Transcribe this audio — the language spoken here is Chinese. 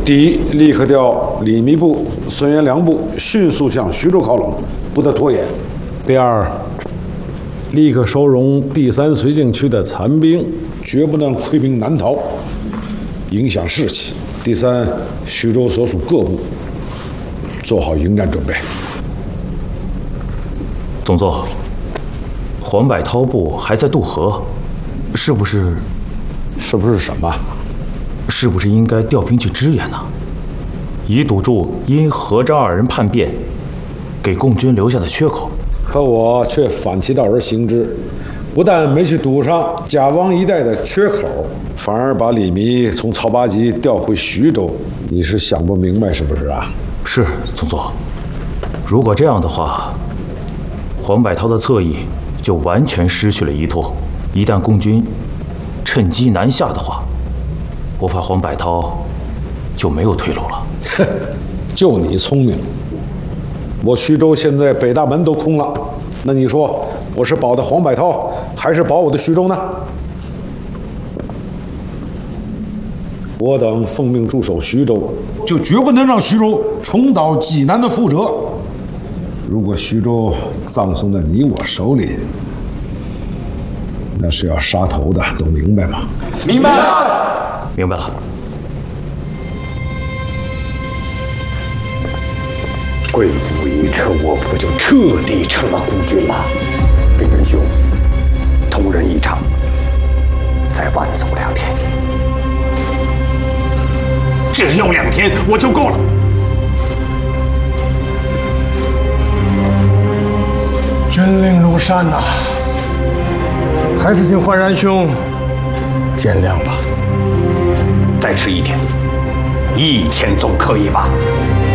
第一，立刻调李弥部、孙元良部迅速向徐州靠拢，不得拖延。第二，立刻收容第三绥靖区的残兵，绝不能溃兵南逃，影响士气。第三，徐州所属各部做好迎战准备。 总座，黄百韬部还在渡河，是不是什么？ 是不是应该调兵去支援呢？以堵住因何张二人叛变给共军留下的缺口。 可我却反其道而行之，不但没去堵上贾汪一带的缺口，反而把李弥从曹八集调回徐州。你是想不明白是不是啊？ 是，总座。如果这样的话，黄百韬的侧翼就完全失去了依托。一旦共军趁机南下的话，我怕黄百韬就没有退路了。 哼，就你聪明。我徐州现在北大门都空了，那你说我是保的黄百韬，还是保我的徐州呢？我等奉命驻守徐州，就绝不能让徐州重蹈济南的覆辙。如果徐州葬送在你我手里，那是要杀头的，都明白吗？ 明白了， 明白了。 贵府一撤，我部就彻底成了孤军了。兵仁兄，同仁一场，再晚走2天。只要2天，我就够了。 军令如山呐，还是请焕然兄见谅吧。 再迟1天，1天总可以吧？